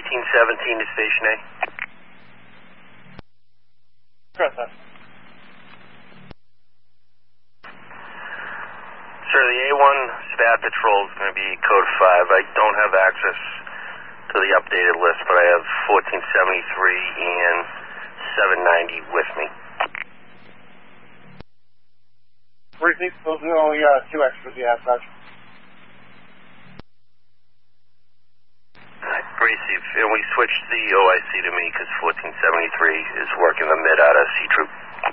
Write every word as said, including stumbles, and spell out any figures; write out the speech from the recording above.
eighteen seventeen to Station A. Correct, sir. Sir, the A one SPAD patrol is going to be code five. I don't have access to the updated list, but I have fourteen seventy-three and seven ninety with me. Briefly, those are the only uh, two extras you have, Sergeant. Gracie, and we switched the O I C to me because fourteen seventy-three is working the mid out of C Troop.